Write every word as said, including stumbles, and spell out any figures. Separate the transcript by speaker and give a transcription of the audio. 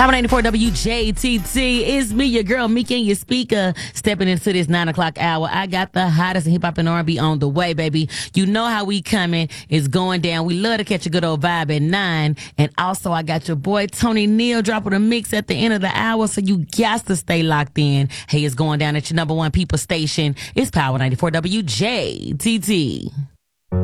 Speaker 1: Power ninety-four W J T T. It's me, your girl, Meek, and your speaker. Stepping into this nine o'clock hour. I got the hottest in hip hop and R and B on the way, baby. You know how we coming. It's going down. We love to catch a good old vibe at nine. And also, I got your boy Tony Neal dropping a mix at the end of the hour, so you got to stay locked in. Hey, it's going down at your number one people station. It's Power ninety-four W J T T.